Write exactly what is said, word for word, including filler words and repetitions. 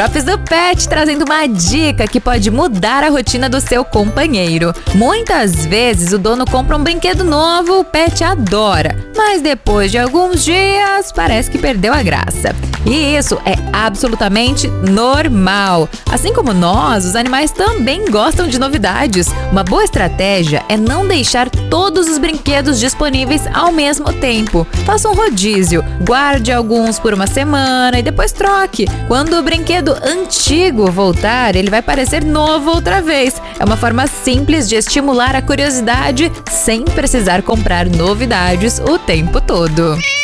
Drops do Pet trazendo uma dica que pode mudar a rotina do seu companheiro. Muitas vezes o dono compra um brinquedo novo, o pet adora, mas depois de alguns dias parece que perdeu a graça. E isso é absolutamente normal. Assim como nós, os animais também gostam de novidades. Uma boa estratégia é não deixar todos os brinquedos disponíveis ao mesmo tempo. Faça um rodízio, guarde alguns por uma semana e depois troque. Quando o brinquedo antigo voltar, ele vai parecer novo outra vez. É uma forma simples de estimular a curiosidade sem precisar comprar novidades o tempo todo.